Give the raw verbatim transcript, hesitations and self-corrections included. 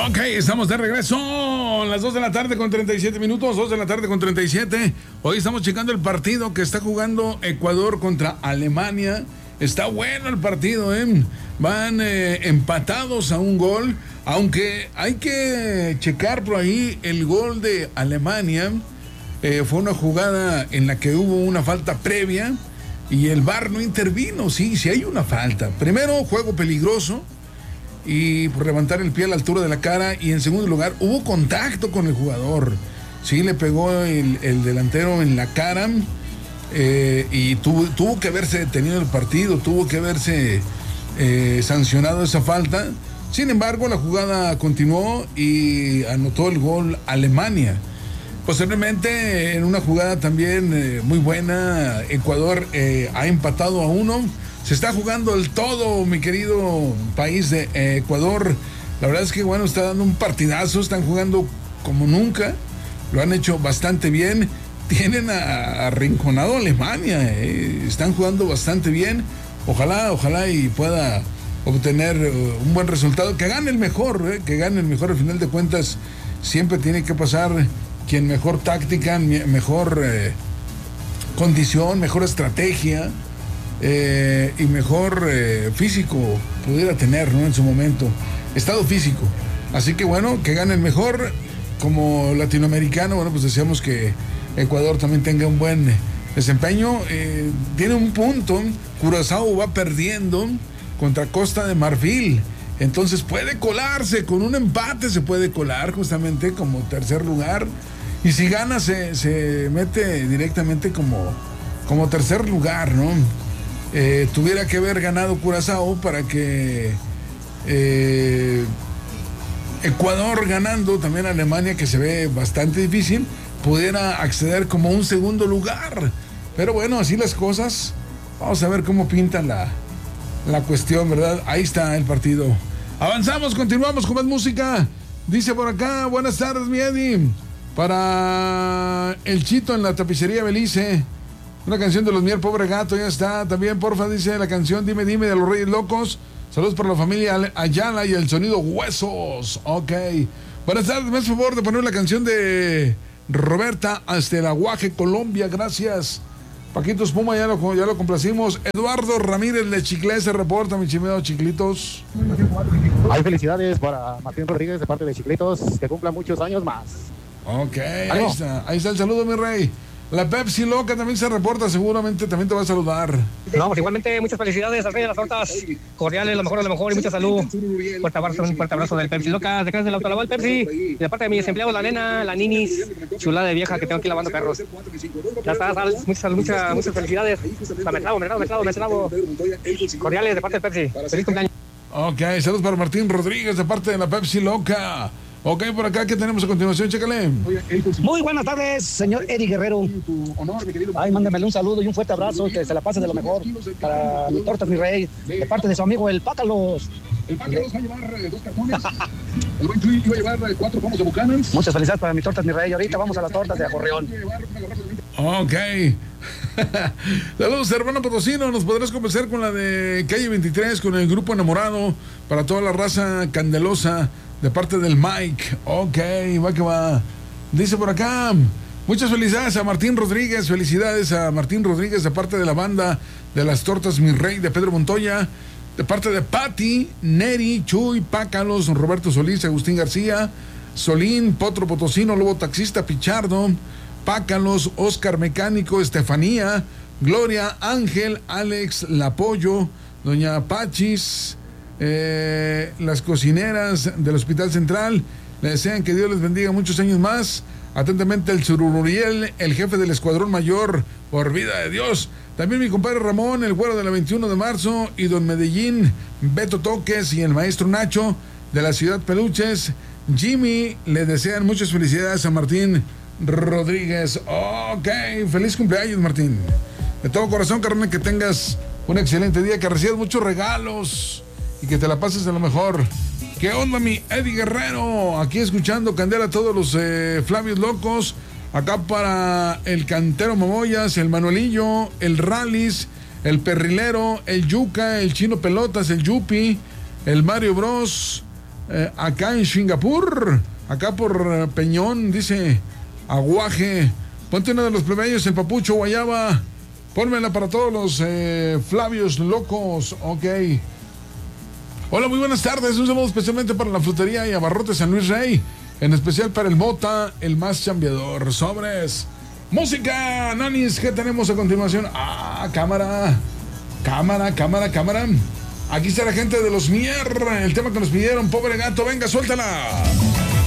Ok, estamos de regreso. Las dos de la tarde con treinta y siete minutos. dos de la tarde con treinta y siete. Hoy estamos checando el partido que está jugando Ecuador contra Alemania. Está bueno el partido, ¿eh? Van eh, empatados a un gol. Aunque hay que checar por ahí el gol de Alemania. Eh, fue una jugada en la que hubo una falta previa y el V A R no intervino. Sí, sí hay una falta. Primero, juego peligroso y por levantar el pie a la altura de la cara, y en segundo lugar hubo contacto con el jugador. Sí, le pegó el, el delantero en la cara, eh, y tuvo, tuvo que haberse detenido el partido, tuvo que haberse eh, sancionado esa falta. Sin embargo, la jugada continuó y anotó el gol Alemania. Posiblemente en una jugada también eh, muy buena, Ecuador eh, ha empatado a uno. Se está jugando el todo, mi querido país de eh, Ecuador. La verdad es que, bueno, está dando un partidazo. Están jugando como nunca. Lo han hecho bastante bien. Tienen arrinconado a Alemania. Eh. Están jugando bastante bien. Ojalá, ojalá y pueda obtener uh, un buen resultado. Que gane el mejor, eh, que gane el mejor. Al final de cuentas, siempre tiene que pasar quien mejor táctica, mejor eh, condición, mejor estrategia. Eh, y mejor eh, físico pudiera tener, ¿no? En su momento, estado físico. Así que bueno, que gane el mejor. Como latinoamericano, bueno, pues deseamos que Ecuador también tenga un buen desempeño. Eh, tiene un punto. Curazao va perdiendo contra Costa de Marfil. Entonces puede colarse, con un empate se puede colar justamente como tercer lugar. Y si gana se, se mete directamente como, como tercer lugar, ¿no? Eh, tuviera que haber ganado Curazao para que eh, Ecuador, ganando también a Alemania, que se ve bastante difícil, pudiera acceder como un segundo lugar. Pero bueno, así las cosas. Vamos a ver cómo pintan la, la cuestión, ¿verdad? Ahí está el partido. Avanzamos, continuamos con más música. Dice por acá, buenas tardes, mi Eddie. Para el Chito en la tapicería Belice. Una canción de los Mier, Pobre Gato, ya está. También, porfa, dice la canción Dime, Dime de los Reyes Locos. Saludos para la familia Ayala y el sonido Huesos. Ok. Buenas tardes, me hace favor de poner la canción de Roberta hasta el Aguaje, Colombia. Gracias. Paquito Espuma, ya lo, ya lo complacimos. Eduardo Ramírez de Chiclé se reporta, mi chimeo Chiclitos. Hay felicidades para Martín Rodríguez de parte de Chiclitos. Que cumpla muchos años más. Ok, ahí está. Ahí está el saludo, mi rey. La Pepsi Loca también se reporta, seguramente también te va a saludar. No, pues igualmente muchas felicidades al Rey de las Tortas, cordiales, lo mejor de lo mejor y mucha salud. Fuerte abrazo, un fuerte abrazo del Pepsi Loca, de casa del Autolaval Pepsi, y de parte de mis empleados, la nena, la ninis, chulada de vieja que tengo aquí lavando perros. Ya está, Sal, muchas, muchas, muchas felicidades. La me trago, me trago, me trago, me trago. Cordiales de parte del Pepsi. Feliz cumpleaños. Ok, saludos para Martín Rodríguez de parte de la Pepsi Loca. Ok, por acá, ¿qué tenemos a continuación? Chécale. Muy buenas tardes, señor Eddie Guerrero. Ay, mándamele un saludo y un fuerte abrazo, que se la pase de lo mejor para mi tortas, mi rey, de parte de su amigo el Pácalos. El Pácalos va a llevar dos cartones. El buen Chuy iba a llevar cuatro pomos de Buchanan. Muchas felicidades para mi tortas, mi rey. Ahorita vamos a las tortas de Acorreón. Ok. Saludos, hermano Potosino. ¿Nos podrás convencer con la de Calle veintitrés, con el grupo Enamorado, para toda la raza candelosa, de parte del Mike? Ok, va que va. Dice por acá, muchas felicidades a Martín Rodríguez. Felicidades a Martín Rodríguez de parte de la banda de las tortas Mi Rey de Pedro Montoya, de parte de Patti, Neri, Chuy, Pácalos, Roberto Solís, Agustín García, Solín, Potro Potosino, Lobo Taxista, Pichardo, Pácalos, Oscar Mecánico, Estefanía, Gloria, Ángel, Alex, Lapollo, Doña Pachis, eh, las cocineras del Hospital Central. Le desean que Dios les bendiga muchos años más. Atentamente el Sururiel, el jefe del Escuadrón Mayor, por vida de Dios. También mi compadre Ramón, el güero de la veintiuno de marzo, y don Medellín, Beto Toques y el maestro Nacho de la Ciudad Peluches. Jimmy, le desean muchas felicidades a Martín Rodríguez. Ok, feliz cumpleaños, Martín. De todo corazón, carnal, que tengas un excelente día, que recibas muchos regalos y que te la pases de lo mejor. ¿Qué onda, mi Eddie Guerrero? Aquí escuchando Candela a todos los eh, Flavios locos. Acá para el Cantero Momoyas, el Manuelillo, el Rallis, el Perrilero, el Yuca, el Chino Pelotas, el Yupi, el Mario Bros, eh, acá en Singapur, acá por eh, Peñón, dice Aguaje. Ponte uno de los plebeyos, el papucho Guayaba. Pónmela para todos los eh, Flavios locos. Ok. Hola, muy buenas tardes. Un saludo especialmente para la frutería y abarrotes San Luis Rey. En especial para el Mota, el más chambeador. Sobres. Música, Nanis, ¿qué tenemos a continuación? Ah, cámara. Cámara, cámara, cámara. Aquí está la gente de los Mier. El tema que nos pidieron, pobre gato. Venga, suéltala.